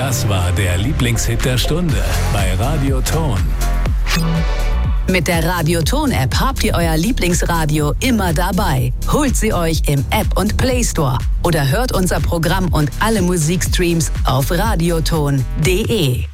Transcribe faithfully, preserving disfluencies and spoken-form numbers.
Das war der Lieblingshit der Stunde bei Radioton. Mit der Radioton-App habt ihr euer Lieblingsradio immer dabei. Holt sie euch im App- und Play-Store oder hört unser Programm und alle Musikstreams auf radioton punkt de.